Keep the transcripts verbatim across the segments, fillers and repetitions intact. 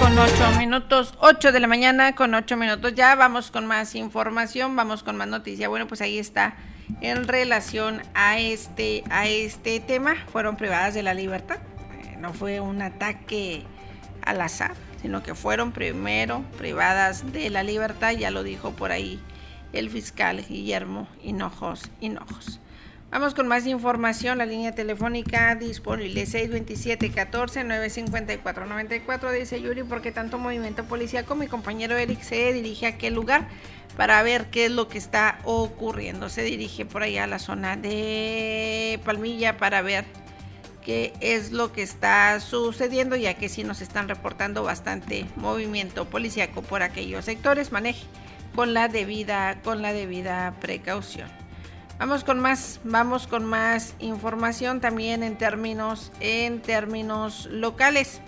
con ocho minutos, ocho de la mañana con ocho minutos. Ya vamos con más información, vamos con más noticia. Bueno, pues ahí está. En relación a este, a este tema, fueron privadas de la libertad. Eh, no fue un ataque al azar, sino que fueron primero privadas de la libertad. Ya lo dijo por ahí el fiscal Guillermo Hinojos Hinojos. Vamos con más información. La línea telefónica disponible seis veintisiete catorce nueve cincuenta y cuatro noventa y cuatro. Dice Yuri, ¿por qué tanto movimiento policíaco? Mi compañero Eric se dirige a aquel lugar para ver qué es lo que está ocurriendo. Se dirige por allá a la zona de Palmilla para ver qué es lo que está sucediendo, ya que sí nos están reportando bastante movimiento policíaco por aquellos sectores. Maneje con la debida, con la debida precaución. Vamos con más, vamos con más información también en términos, en términos locales.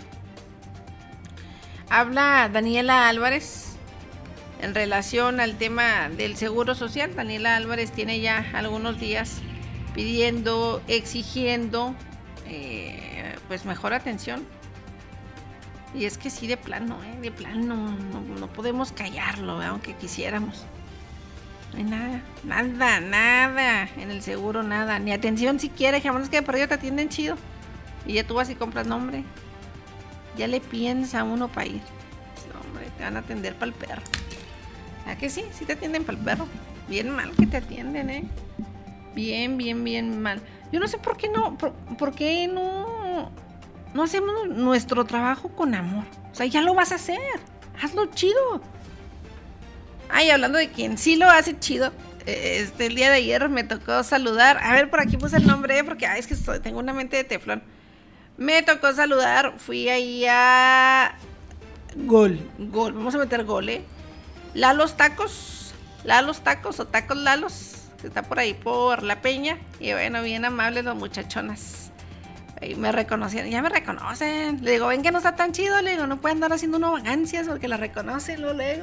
Habla Daniela Álvarez en relación al tema del seguro social. Daniela Álvarez tiene ya algunos días pidiendo, exigiendo, eh, pues mejor atención. Y es que sí, de plano, eh, de plano, no, no podemos callarlo, eh, aunque quisiéramos. No hay nada, nada, nada en el seguro, nada, ni atención siquiera, jamás que por ello te atienden chido. Y ya tú vas y compras nombre. Ya le piensa uno para ir. No, hombre, te van a atender para el perro. ¿A que sí? Sí te atienden para el perro. Bien mal que te atienden, ¿eh? Bien, bien, bien mal. Yo no sé por qué no, por, por qué no, no hacemos nuestro trabajo con amor. O sea, ya lo vas a hacer. Hazlo chido. Ay, hablando de quien sí lo hace chido, este, el día de ayer me tocó saludar, a ver, por aquí puse el nombre, porque ay, es que soy, tengo una mente de teflón. Me tocó saludar, fui ahí a Gol, Gol, vamos a meter Gol, ¿eh? Lalos Tacos, Lalos Tacos o Tacos Lalos, que está por ahí por La Peña, y bueno, bien amables los muchachonas. Y me reconocieron, ya me reconocen. Le digo, ven que no está tan chido, le digo, no pueden andar haciendo uno vagancias porque la reconocen, lo le digo.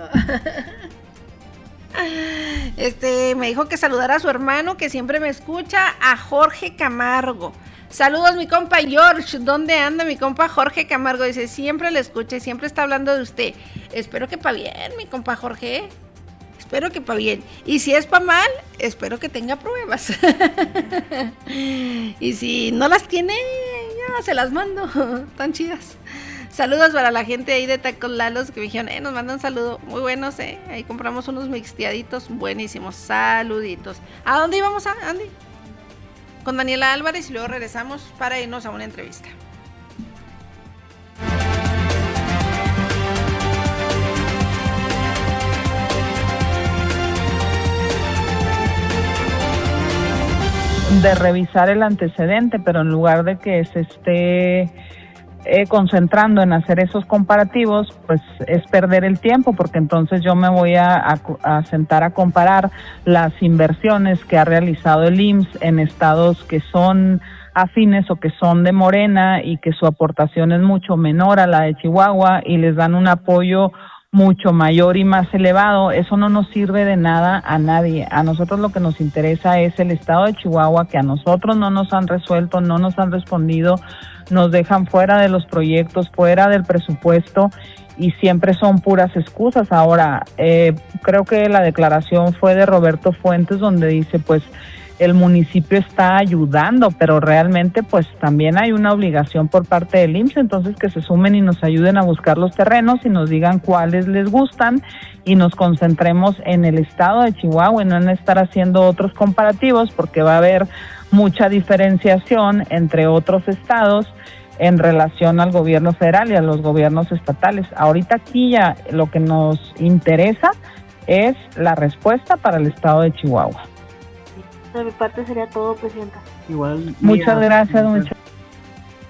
Este, me dijo que saludara a su hermano que siempre me escucha, a Jorge Camargo. Saludos, mi compa George. ¿Dónde anda mi compa Jorge Camargo? Dice, siempre le escucha y siempre está hablando de usted. Espero que pa' bien, mi compa Jorge. Espero que pa' bien. Y si es pa' mal, espero que tenga pruebas. Y si no las tiene, ya se las mando. Tan chidas. Saludos para la gente ahí de Tacos Lalos que me dijeron, eh, nos mandan un saludo. Muy buenos, eh. Ahí compramos unos mixteaditos buenísimos. Saluditos. ¿A dónde íbamos, a, Andy? Con Daniela Álvarez y luego regresamos para irnos a una entrevista. De revisar el antecedente, pero en lugar de que se esté Eh, concentrando en hacer esos comparativos, pues es perder el tiempo, porque entonces yo me voy a, a, a sentar a comparar las inversiones que ha realizado el I M S S en estados que son afines o que son de Morena y que su aportación es mucho menor a la de Chihuahua y les dan un apoyo mucho mayor y más elevado. Eso no nos sirve de nada a nadie. A nosotros lo que nos interesa es el estado de Chihuahua, que a nosotros no nos han resuelto, no nos han respondido, nos dejan fuera de los proyectos, fuera del presupuesto y siempre son puras excusas. Ahora, eh, creo que la declaración fue de Roberto Fuentes donde dice, pues, el municipio está ayudando, pero realmente pues también hay una obligación por parte del I M S S, entonces que se sumen y nos ayuden a buscar los terrenos y nos digan cuáles les gustan y nos concentremos en el estado de Chihuahua y no en estar haciendo otros comparativos, porque va a haber mucha diferenciación entre otros estados en relación al gobierno federal y a los gobiernos estatales. Ahorita aquí ya lo que nos interesa es la respuesta para el estado de Chihuahua. De mi parte sería todo, Presidenta. Igual. Muchas gracias, muchas